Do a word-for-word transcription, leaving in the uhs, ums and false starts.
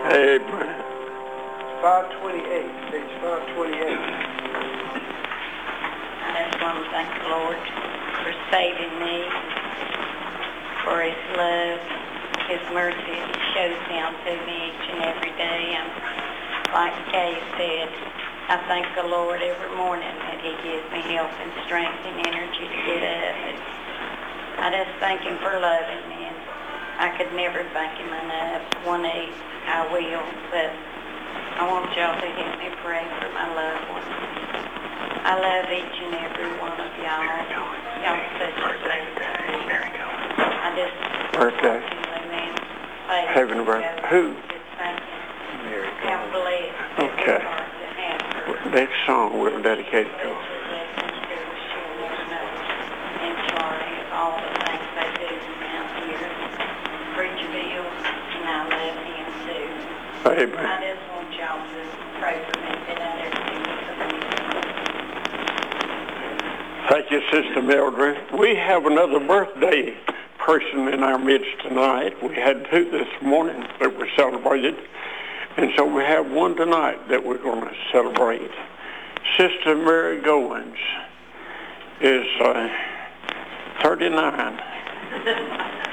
Amen. five twenty-eight, page five twenty-eight. I just want to thank the Lord for saving me, for His love, His mercy He shows down to me each and every day. And like Kay said, I thank the Lord every morning that He gives me health and strength and energy to get up. And I just thank Him for loving me. And I could never thank Him enough. One day I will, but I want y'all to help me pray for my loved ones. I love each and every one of y'all. Y'all such a blessing. I just Birthday. Amen. Having a birthday. Who? Just thank Him. Mary How blessed. Okay. Next song we'll dedicate it to her. And Charlie, all the things they do around here. Bridgeville, and I love him too. Amen. I just want y'all to pray for me that I never do Thank you, Sister Mildred. We have another birthday person in our midst tonight. We had two this morning that were celebrated, and so we have one tonight that we're going to celebrate. Sister Mary Goins is uh, thirty-nine.